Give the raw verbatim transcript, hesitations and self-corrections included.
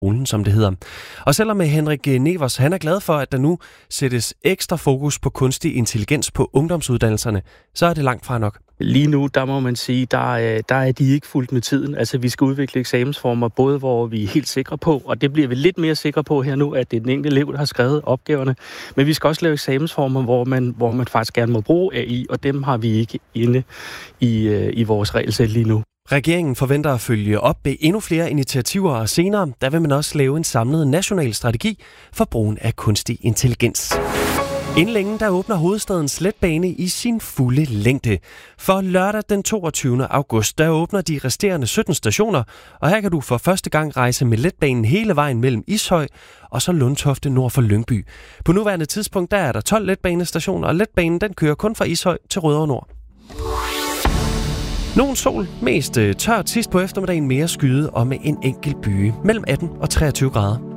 skolen, som det hedder. Og selvom Henrik Nevers han er glad for, at der nu sættes ekstra fokus på kunstig intelligens på ungdomsuddannelserne, så er det langt fra nok. Lige nu, der må man sige, der, der er de ikke fuldt med tiden. Altså, vi skal udvikle eksamensformer, både hvor vi er helt sikre på, og det bliver vi lidt mere sikre på her nu, at det er den enkelte elev, der har skrevet opgaverne. Men vi skal også lave eksamensformer, hvor man, hvor man faktisk gerne må bruge A I, og dem har vi ikke inde i, i vores regelsæt lige nu. Regeringen forventer at følge op med endnu flere initiativer, og senere der vil man også lave en samlet national strategi for brugen af kunstig intelligens. Inden længe, der åbner hovedstadens letbane i sin fulde længde. For lørdag den toogtyvende august, der åbner de resterende sytten stationer, og her kan du for første gang rejse med letbanen hele vejen mellem Ishøj og så Lundtofte nord for Lyngby. På nuværende tidspunkt, der er der tolv letbanestationer, og letbanen den kører kun fra Ishøj til Rødovre Nord. Nogen sol, mest tørt sidst på eftermiddagen, mere skyde og med en enkelt byge mellem atten og treogtyve grader.